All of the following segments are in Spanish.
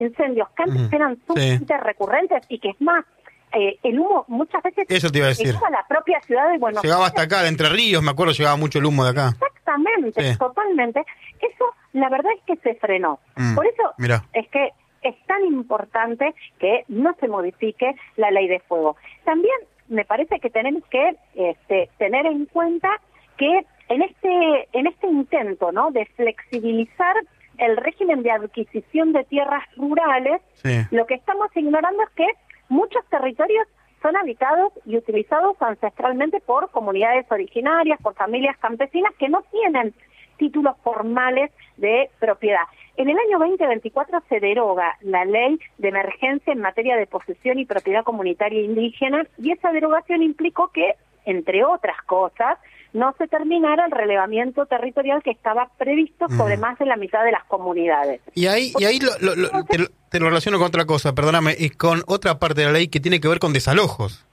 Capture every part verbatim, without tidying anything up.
incendios que antes uh-huh. eran sumamente sí. recurrentes y que es más, eh, el humo muchas veces Eso te iba a decir. llegaba a la propia ciudad de Buenos Aires. Llegaba hasta acá, de Entre Ríos, me acuerdo, llegaba mucho el humo de acá. Exactamente, sí. totalmente. Eso, la verdad es que se frenó. Mm, Por eso mirá. es que es tan importante que no se modifique la ley de fuego. También me parece que tenemos que este, tener en cuenta que en este en este intento, ¿no?, de flexibilizar el régimen de adquisición de tierras rurales, sí. lo que estamos ignorando es que muchos territorios son habitados y utilizados ancestralmente por comunidades originarias, por familias campesinas que no tienen títulos formales de propiedad. En el año veinte veinticuatro se deroga la ley de emergencia en materia de posesión y propiedad comunitaria indígena y esa derogación implicó que, entre otras cosas, no se terminara el relevamiento territorial que estaba previsto sobre mm. más de la mitad de las comunidades. Y ahí, y ahí lo, lo, lo, te, lo, te lo relaciono con otra cosa, perdóname, y con otra parte de la ley que tiene que ver con desalojos.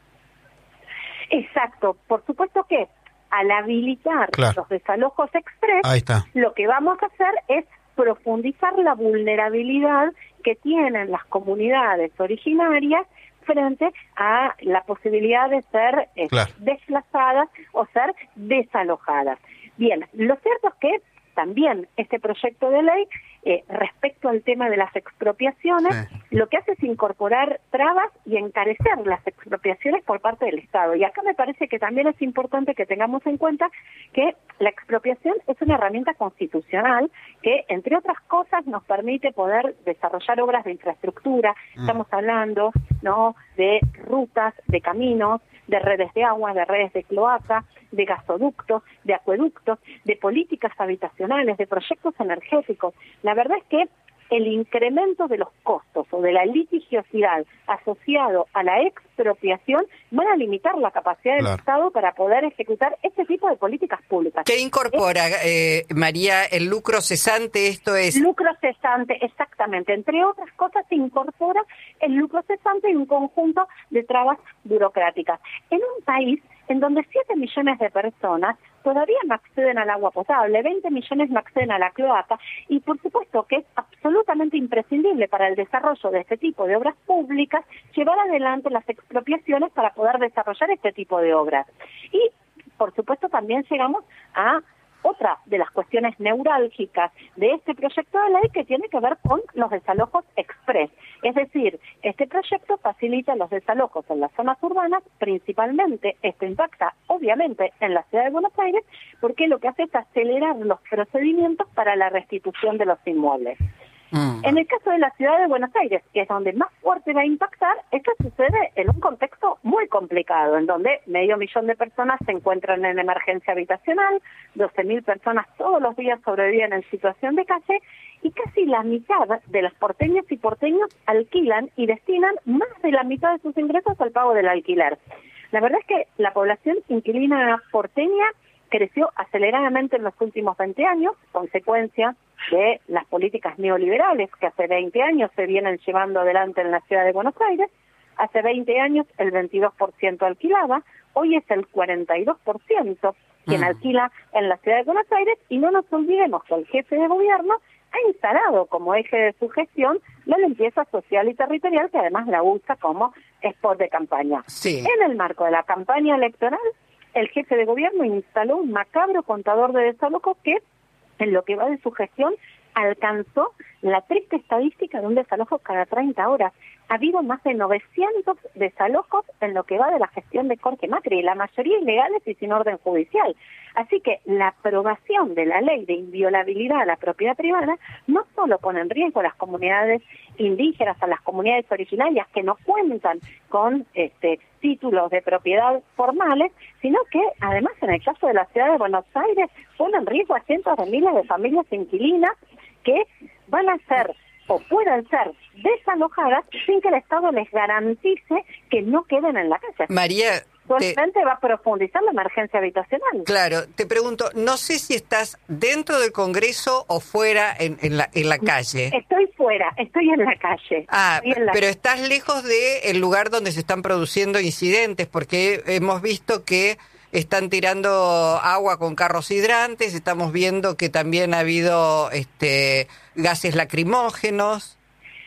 Exacto, por supuesto que al habilitar claro. los desalojos express, ahí está. lo que vamos a hacer es profundizar la vulnerabilidad que tienen las comunidades originarias frente a la posibilidad de ser eh, claro. desplazadas o ser desalojadas. Bien, lo cierto es que también este proyecto de ley, eh, respecto al tema de las expropiaciones, sí. lo que hace es incorporar trabas y encarecer las expropiaciones por parte del Estado. Y acá me parece que también es importante que tengamos en cuenta que la expropiación es una herramienta constitucional que, entre otras cosas, nos permite poder desarrollar obras de infraestructura. Mm. Estamos hablando, ¿no?, de rutas, de caminos, de redes de agua, de redes de cloaca, de gasoductos, de acueductos, de políticas habitacionales, de proyectos energéticos. La verdad es que el incremento de los costos o de la litigiosidad asociado a la expropiación van a limitar la capacidad del claro. Estado para poder ejecutar este tipo de políticas públicas. ¿Qué incorpora, eh, María, el lucro cesante? Esto es... Lucro cesante, exactamente. Entre otras cosas, se incorpora el lucro cesante y un conjunto de trabas burocráticas. En un país en donde siete millones de personas todavía no acceden al agua potable, veinte millones no acceden a la cloaca, y por supuesto que es absolutamente imprescindible para el desarrollo de este tipo de obras públicas llevar adelante las expropiaciones para poder desarrollar este tipo de obras. Y, por supuesto, también llegamos a otra de las cuestiones neurálgicas de este proyecto de ley que tiene que ver con los desalojos express. Es decir, este proyecto facilita los desalojos en las zonas urbanas, principalmente esto impacta obviamente en la ciudad de Buenos Aires, porque lo que hace es acelerar los procedimientos para la restitución de los inmuebles. Mm. En el caso de la ciudad de Buenos Aires, que es donde más fuerte va a impactar, esto sucede en un contexto muy complicado, en donde medio millón de personas se encuentran en emergencia habitacional, doce mil personas todos los días sobreviven en situación de calle, y casi la mitad de las porteñas y porteños alquilan y destinan más de la mitad de sus ingresos al pago del alquiler. La verdad es que la población inquilina porteña creció aceleradamente en los últimos veinte años, consecuencia de las políticas neoliberales que hace veinte años se vienen llevando adelante en la ciudad de Buenos Aires. Hace veinte años el veintidós por ciento alquilaba, hoy es el cuarenta y dos por ciento quien mm. alquila en la ciudad de Buenos Aires, y no nos olvidemos que el jefe de gobierno ha instalado como eje de su gestión la limpieza social y territorial, que además la usa como spot de campaña. Sí. En el marco de la campaña electoral, el jefe de gobierno instaló un macabro contador de desalojos que, en lo que va de su gestión, alcanzó la triste estadística de un desalojo cada treinta horas. Ha habido más de novecientos desalojos en lo que va de la gestión de Jorge Macri, la mayoría ilegales y sin orden judicial. Así que la aprobación de la ley de inviolabilidad a la propiedad privada no solo pone en riesgo a las comunidades indígenas, a las comunidades originarias que no cuentan con este títulos de propiedad formales, sino que además en el caso de la ciudad de Buenos Aires pone en riesgo a cientos de miles de familias inquilinas que van a ser o puedan ser desalojadas sin que el Estado les garantice que no queden en la calle. María, solamente te... va a profundizar la emergencia habitacional. Claro, te pregunto, no sé si estás dentro del Congreso o fuera en, en, la, en la calle. Estoy fuera, estoy en la calle. Ah, en la... pero estás lejos del lugar donde se están produciendo incidentes, porque hemos visto que están tirando agua con carros hidrantes, estamos viendo que también ha habido este gases lacrimógenos.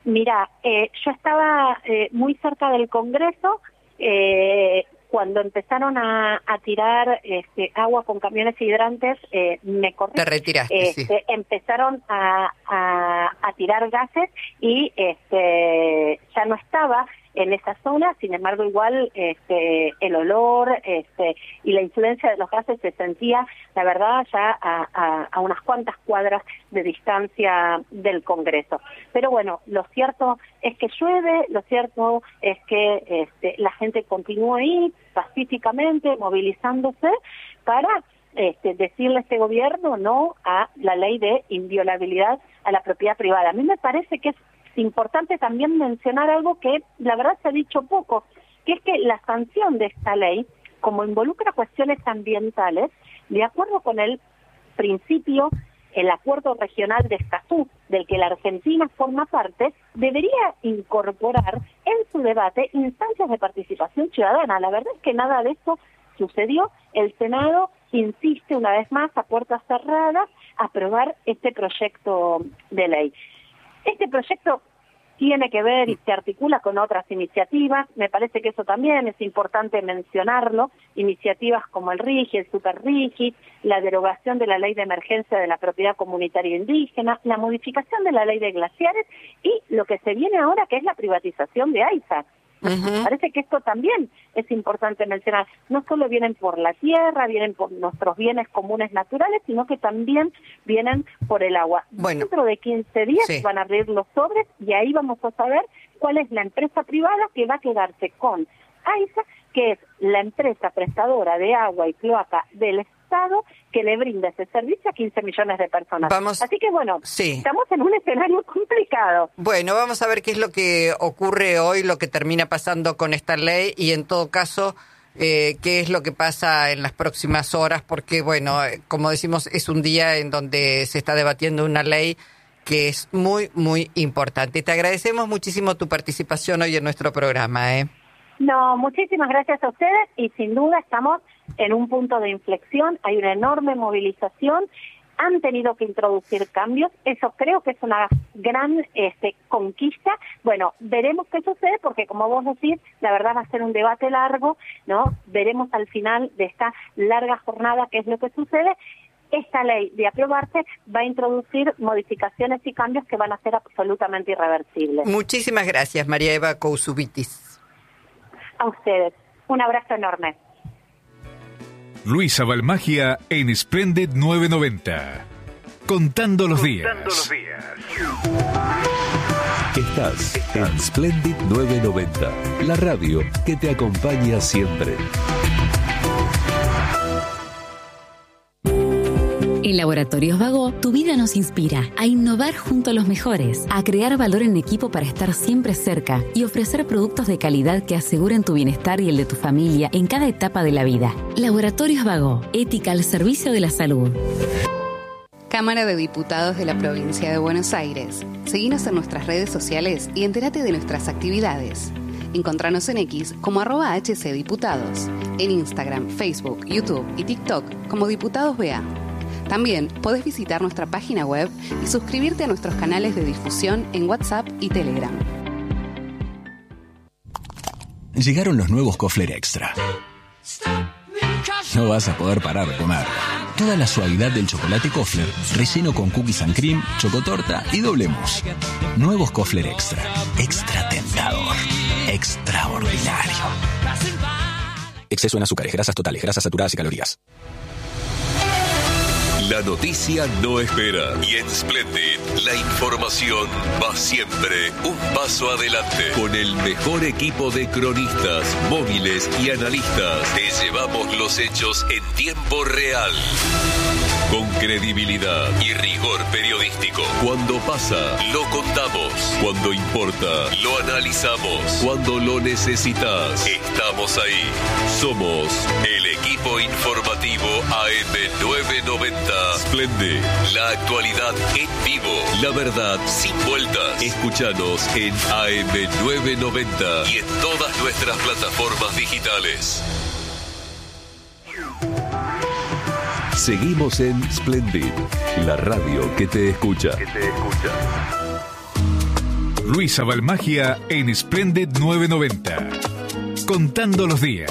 Mira, eh, yo estaba eh, muy cerca del Congreso eh, cuando empezaron a, a tirar este, agua con camiones hidrantes, eh, me corrí. Te retiraste, este, sí. Empezaron a, a, a tirar gases y este, ya no estaba en esa zona, sin embargo igual este, el olor este, y la influencia de los gases se sentía, la verdad, ya a, a, a unas cuantas cuadras de distancia del Congreso. Pero bueno, lo cierto es que llueve, lo cierto es que este, la gente continúa ahí pacíficamente, movilizándose para este, decirle a este gobierno no a la ley de inviolabilidad a la propiedad privada. A mí me parece que es importante también mencionar algo que la verdad se ha dicho poco, que es que la sanción de esta ley, como involucra cuestiones ambientales, de acuerdo con el principio, el acuerdo regional de Escazú, del que la Argentina forma parte, debería incorporar en su debate instancias de participación ciudadana. La verdad es que nada de esto sucedió. El Senado insiste una vez más a puertas cerradas a aprobar este proyecto de ley. Este proyecto tiene que ver y se articula con otras iniciativas, me parece que eso también es importante mencionarlo, iniciativas como el RIGI, el Super RIGI, la derogación de la ley de emergencia de la propiedad comunitaria indígena, la modificación de la ley de glaciares y lo que se viene ahora que es la privatización de AISA. Uh-huh. Parece que esto también es importante mencionar. No solo vienen por la tierra, vienen por nuestros bienes comunes naturales, sino que también vienen por el agua. Bueno, dentro de quince días sí. van a abrir los sobres y ahí vamos a saber cuál es la empresa privada que va a quedarse con AISA, que es la empresa prestadora de agua y cloaca del Estado que le brinda ese servicio a quince millones de personas. Vamos, Así que bueno, sí. estamos en un escenario complicado. Bueno, vamos a ver qué es lo que ocurre hoy, lo que termina pasando con esta ley y en todo caso eh, qué es lo que pasa en las próximas horas, porque bueno, como decimos, es un día en donde se está debatiendo una ley que es muy, muy importante. Te agradecemos muchísimo tu participación hoy en nuestro programa, ¿eh? No, muchísimas gracias a ustedes y sin duda estamos en un punto de inflexión, hay una enorme movilización, han tenido que introducir cambios, eso creo que es una gran este, conquista. Bueno, veremos qué sucede porque como vos decís, la verdad va a ser un debate largo, ¿no? Veremos al final de esta larga jornada qué es lo que sucede. Esta ley, de aprobarse, va a introducir modificaciones y cambios que van a ser absolutamente irreversibles. Muchísimas gracias, María Eva Cousubitis. A ustedes. Un abrazo enorme. Luisa Balmagia en Splendid nueve noventa. Contando los días. Contando los días. Estás en Splendid nueve noventa, la radio que te acompaña siempre. En Laboratorios Vago, tu vida nos inspira a innovar junto a los mejores, a crear valor en equipo para estar siempre cerca y ofrecer productos de calidad que aseguren tu bienestar y el de tu familia en cada etapa de la vida. Laboratorios Vago, ética al servicio de la salud. Cámara de Diputados de la Provincia de Buenos Aires. Seguinos en nuestras redes sociales y entérate de nuestras actividades. Encontranos en X como arroba hcdiputados, en Instagram, Facebook, YouTube y TikTok como Diputados B A. También podés visitar nuestra página web y suscribirte a nuestros canales de difusión en WhatsApp y Telegram. Llegaron los nuevos Kofler Extra. No vas a poder parar de comer. Toda la suavidad del chocolate Kofler, relleno con cookies and cream, chocotorta y doble mousse. Nuevos Kofler Extra. Extra tentador. Extraordinario. Exceso en azúcares, grasas totales, grasas saturadas y calorías. La noticia no espera y en Splendid la información va siempre un paso adelante. Con el mejor equipo de cronistas, móviles y analistas, te llevamos los hechos en tiempo real. Con credibilidad y rigor periodístico. Cuando pasa, lo contamos. Cuando importa, lo analizamos. Cuando lo necesitas, estamos ahí. Somos el equipo informativo A M nueve noventa. Splendid, la actualidad en vivo, la verdad sin vueltas. Escúchanos en A M nueve noventa y en todas nuestras plataformas digitales. Seguimos en Splendid, la radio que te escucha. Que te escucha. Luisa Balmagia en Splendid novecientos noventa. Contando los días.